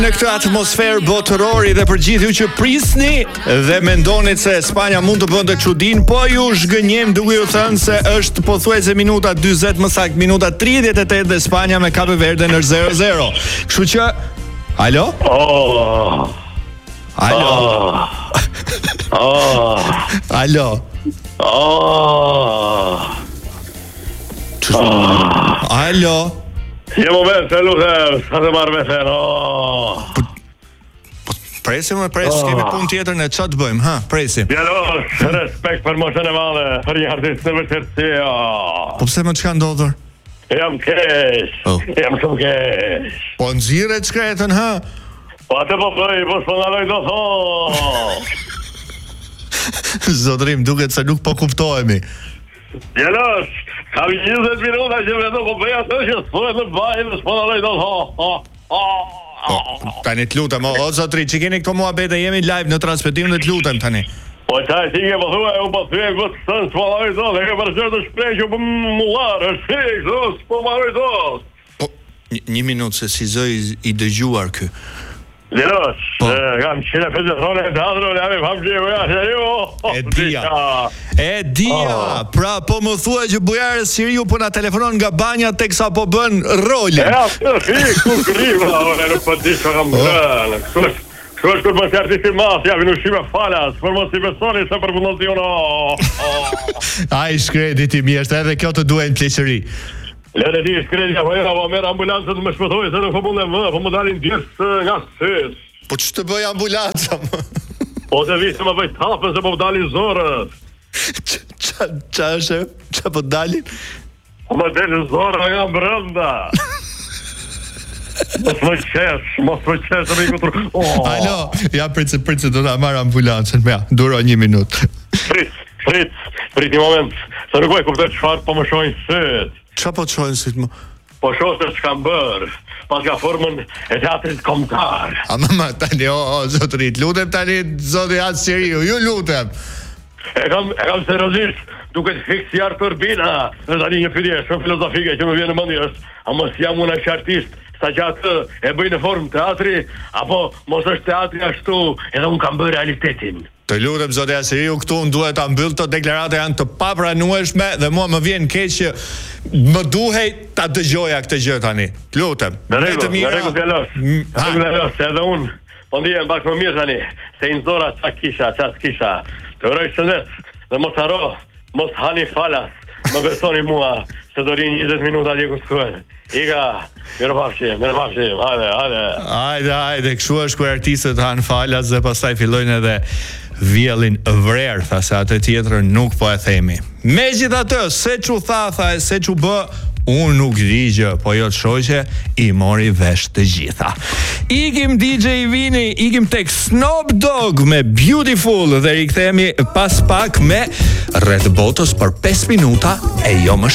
Në këtë atmosferë botërori dhe për gjithë ju që prisni dhe mendonit se Spanja mund të bënte çudin, po ju zhgënjem duke ju thënë se është pothuajse minuta 40 më saktë minuta 38 dhe Spanja me Kape Verde në 0-0. Kështu që alo? Alo. Alo. Alo. Je moment, se lutem, sa të marrë me thënë, Presim, kemi punë tjetër në çfarë të bëjmë, ha? Presim. Djalosh, respekt për moshën e madhe, për një artist në vërtetësi, Po pse më çka ndodhur? Jam keq, jam shumë keq. Po nxirret shkretën, ha? Po atë po bëj, po s'po ndaloj do Zotrim, duket se nuk po kuptohemi. Djalosh, kam 20 minuta që me do po bëj atë që s'po e të bajnë, s'po ndaloj do Tani të lutem, o zotri, që keni këto muhabete, jemi live në transmetim dhe të lutem tani. Po qaj si ke po thua, u po thue këtë sënë s'po marroj do, dhe ke përshër të shprej që po mullar, është fik, s'po marroj do. Po, një minutë se si zë i dëgjuar kë. Djelosh, kam 150 e teatro, jam i E dia, pra po më thua që bujarës Siriu po na telefonon nga banja teksa po bën rolin. Ku kriva, nuk po di që kam bërën. Kështu është kur më si artisti mas, javin ushqime falas, për mos i besoni se për mundon Ai shkredi ti mirë, edhe kjo të duhen pleqëri. Lere di shkredi, apo merë ambulancët më shpëtoj, se nuk po mund e vë, po më dalin djesë nga sës. Po që të bëj ambulanca, më? Po të visë më bëj tapën, se po më dalin zorët. Qa është, qa po dalin? Po më dalin zorët nga brënda. Mos më qesh, të me i këtër. Alo, ja price, do ta marr ambulancën, ja, duro 1 minutë. Prit një moment, se nuk e kuptoj çfarë po më shohin sët. Qa po të shojnë sytë më? Po shohë se ç'kam bërë, pas ka formën e teatrit kombëtar. Ama tani, zotrit, lutem tani, zotri atë Siriu, ju lutem. E kam seriozisht, duke të fikë si Artur Bina, në tani një pyetje shumë filozofike që më vjen në mendje është, a mos jam unë aq artist, sa që atë e bëj në formë teatri, apo mos është teatri ashtu, edhe unë kam bërë realitetin. Të lutem zotja Siriu, këtu unë duhet ta mbyll, këto deklarate janë të papranueshme dhe mua më vjen keq që më duhej ta dëgjoja këtë gjë tani. Të lutem. Në rregull, djalosh, edhe unë po ndihem pak më mirë tani, se i nxora ç'a kisha. Të uroj shëndet dhe mos haro, mos hani falas. Më besoni mua, se do rinë 20 minuta dje ku s'kuhet. Ika, mirëpafshim, hajde, kështu është kur artistët han falas dhe pastaj fillojnë edhe vjellin vrer, tha se atë tjetër nuk po e themi. Megjithatë, se çu tha e se çu bë, unë nuk di gjë, po jo të shoqe, i mori vesh të gjitha. Ikim DJ Vini, ikim tek Snoop Dogg me Beautiful dhe rikthehemi pas pak me Red Botës për 5 minuta e jo më